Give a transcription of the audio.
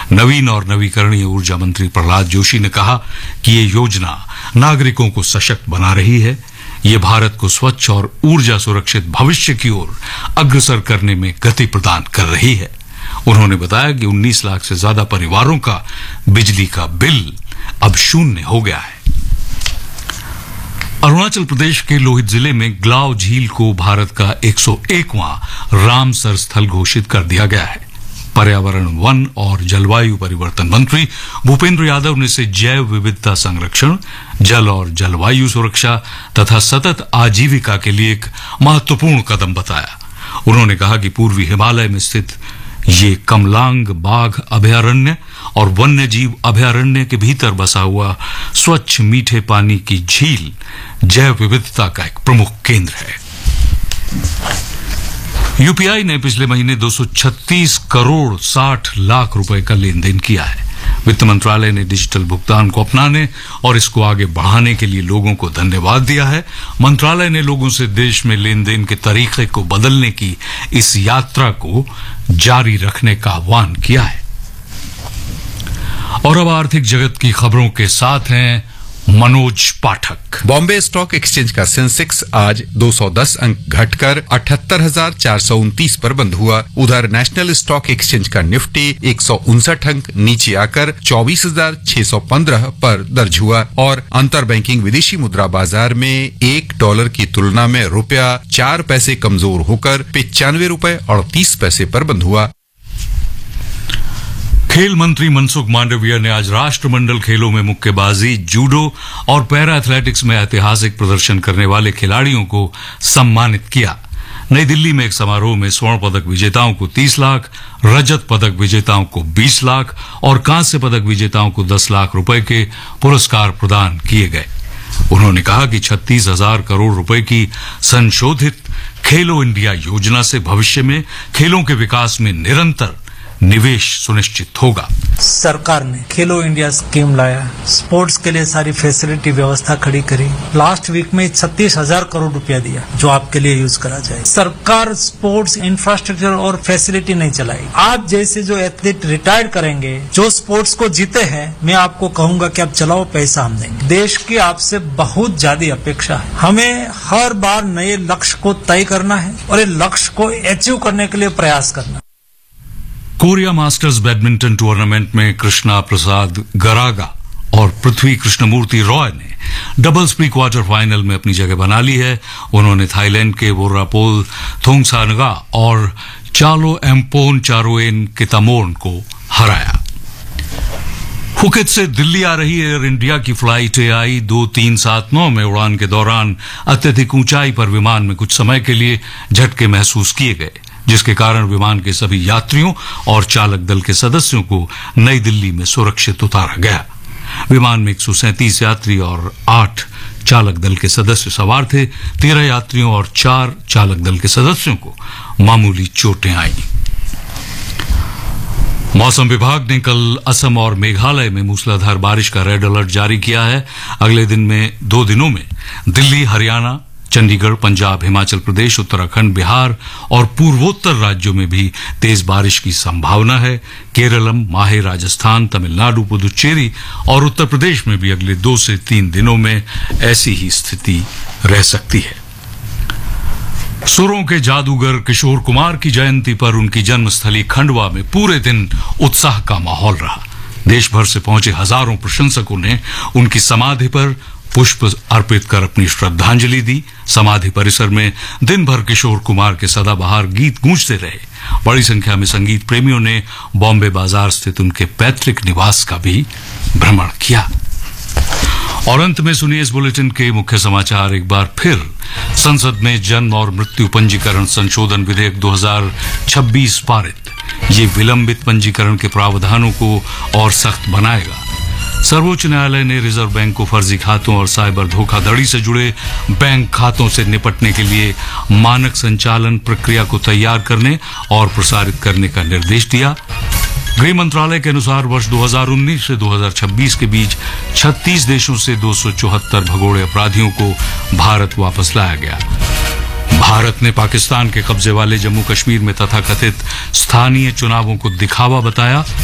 नवीन और नवीकरणीय ऊर्जा मंत्री प्रहलाद जोशी ने कहा कि ये योजना नागरिकों को सशक्त बना रही है। ये भारत को स्वच्छ और ऊर्जा सुरक्षित भविष्य की ओर अग्रसर करने में गति प्रदान कर रही है। उन्होंने बताया कि 19 लाख से ज्यादा परिवारों का बिजली का बिल अब शून्य हो गया है। अरुणाचल प्रदेश के लोहित जिले में ग्लाव झील को भारत का 101वां रामसर स्थल घोषित कर दिया गया है। पर्यावरण, वन और जलवायु परिवर्तन मंत्री भूपेंद्र यादव ने इसे जैव विविधता संरक्षण, जल और जलवायु सुरक्षा तथा सतत आजीविका के लिए एक महत्वपूर्ण कदम बताया। उन्होंने कहा कि पूर्वी हिमालय में स्थित ये कमलांग बाघ अभयारण्य और वन्य जीव अभयारण्य के भीतर बसा हुआ स्वच्छ मीठे पानी की झील जैव विविधता का एक प्रमुख केंद्र है। यूपीआई ने पिछले महीने 236 करोड़ 60 लाख रुपए का लेन देन किया है। वित्त मंत्रालय ने डिजिटल भुगतान को अपनाने और इसको आगे बढ़ाने के लिए लोगों को धन्यवाद दिया है। मंत्रालय ने लोगों से देश में लेन देन के तरीके को बदलने की इस यात्रा को जारी रखने का आह्वान किया है। और अब आर्थिक जगत की खबरों के साथ हैं मनोज पाठक। बॉम्बे स्टॉक एक्सचेंज का सेंसेक्स आज 210 अंक घटकर 78,429 पर बंद हुआ। उधर नेशनल स्टॉक एक्सचेंज का निफ्टी 159 अंक नीचे आकर 24,615 पर दर्ज हुआ और अंतर बैंकिंग विदेशी मुद्रा बाजार में $1 की तुलना में रुपया 4 पैसे कमजोर होकर 95 रुपए 38 पैसे पर बंद हुआ। खेल मंत्री मनसुख मांडविया ने आज राष्ट्रमंडल खेलों में मुक्केबाजी, जूडो और पैरा एथलेटिक्स में ऐतिहासिक प्रदर्शन करने वाले खिलाड़ियों को सम्मानित किया। नई दिल्ली में एक समारोह में स्वर्ण पदक विजेताओं को 30 लाख, रजत पदक विजेताओं को 20 लाख और कांस्य पदक विजेताओं को 10 लाख रुपए के पुरस्कार प्रदान किए गए। उन्होंने कहा कि 36,000 करोड़ रुपए की संशोधित खेलो इंडिया योजना से भविष्य में खेलों के विकास में निरंतर निवेश सुनिश्चित होगा। सरकार ने खेलो इंडिया स्कीम लाया, स्पोर्ट्स के लिए सारी फैसिलिटी व्यवस्था खड़ी करी। लास्ट वीक में 36,000 करोड़ रुपया दिया जो आपके लिए यूज करा जाए। सरकार स्पोर्ट्स इंफ्रास्ट्रक्चर और फैसिलिटी नहीं चलाई। आप जैसे जो एथलीट रिटायर्ड करेंगे, जो स्पोर्ट्स को जीते हैं, मैं आपको कहूंगा कि आप चलाओ, पैसा हम देंगे। देश की आपसे बहुत ज्यादा अपेक्षा है। हमें हर बार नए लक्ष्य को तय करना है और ये लक्ष्य को अचीव करने के लिए प्रयास करना। कोरिया मास्टर्स बैडमिंटन टूर्नामेंट में कृष्णा प्रसाद गरागा और पृथ्वी कृष्णमूर्ति रॉय ने डबल्स प्री क्वार्टर फाइनल में अपनी जगह बना ली है। उन्होंने थाईलैंड के वोरापोल थोंगसानगा और चालो एम्पोन चारोएन कितामोर्न को हराया। फुकेत से दिल्ली आ रही एयर इंडिया की फ्लाइट AI 2379 में उड़ान के दौरान अत्यधिक ऊंचाई पर विमान में कुछ समय के लिए झटके महसूस किए गए, जिसके कारण विमान के सभी यात्रियों और चालक दल के सदस्यों को नई दिल्ली में सुरक्षित उतारा गया। विमान में 137 यात्री और 8 चालक दल के सदस्य सवार थे। 13 यात्रियों और 4 चालक दल के सदस्यों को मामूली चोटें आईं। मौसम विभाग ने कल असम और मेघालय में मूसलाधार बारिश का रेड अलर्ट जारी किया है। अगले दिन में 2 दिनों में दिल्ली, हरियाणा, चंडीगढ़, पंजाब, हिमाचल प्रदेश, उत्तराखंड, बिहार और पूर्वोत्तर राज्यों में भी तेज बारिश की संभावना है। केरलम, माहे, राजस्थान, तमिलनाडु, पुदुचेरी और उत्तर प्रदेश में भी अगले 2 से 3 दिनों में ऐसी ही स्थिति रह सकती है। सुरों के जादूगर किशोर कुमार की जयंती पर उनकी जन्मस्थली खंडवा में पूरे दिन उत्साह का माहौल रहा। देश भर से पहुंचे हजारों प्रशंसकों ने उनकी समाधि पर पुष्प अर्पित कर अपनी श्रद्धांजलि दी। समाधि परिसर में दिन भर किशोर कुमार के सदाबहार गीत गूंजते रहे। बड़ी संख्या में संगीत प्रेमियों ने बॉम्बे बाजार स्थित उनके पैतृक निवास का भी भ्रमण किया। और अंत में सुनिए इस बुलेटिन के मुख्य समाचार एक बार फिर। संसद में जन्म और मृत्यु पंजीकरण संशोधन विधेयक 2026 पारित। ये विलंबित पंजीकरण के प्रावधानों को और सख्त बनाएगा। सर्वोच्च न्यायालय ने रिजर्व बैंक को फर्जी खातों और साइबर धोखाधड़ी से जुड़े बैंक खातों से निपटने के लिए मानक संचालन प्रक्रिया को तैयार करने और प्रसारित करने का निर्देश दिया। गृह मंत्रालय के अनुसार वर्ष 2019 से 2026 के बीच 36 देशों से 274 भगोड़े अपराधियों को भारत वापस लाया गया। भारत ने पाकिस्तान के कब्जे वाले जम्मू कश्मीर में तथाकथित स्थानीय चुनावों को दिखावा बताया।